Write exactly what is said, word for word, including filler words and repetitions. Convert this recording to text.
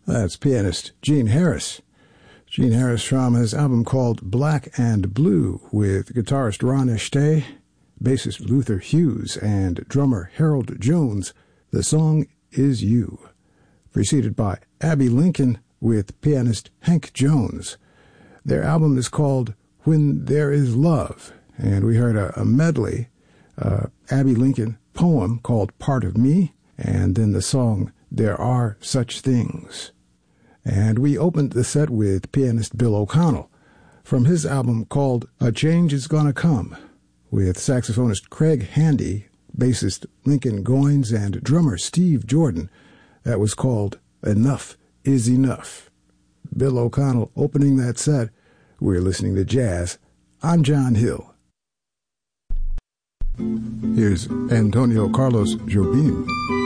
That's pianist Gene Harris. Gene Harris from his album called Black and Blue with guitarist Ron Esté, bassist Luther Hughes, and drummer Harold Jones. The song is You. Preceded by Abbey Lincoln with pianist Hank Jones. Their album is called When There Is Love, and we heard a, a medley, uh, Abbey Lincoln poem called Part of Me, and then the song There Are Such Things. And we opened the set with pianist Bill O'Connell from his album called A Change Is Gonna Come with saxophonist Craig Handy, bassist Lincoln Goines, and drummer Steve Jordan. That was called Enough Is Enough. Bill O'Connell opening that set. We're listening to jazz. I'm John Hill. Here's Antonio Carlos Jobim.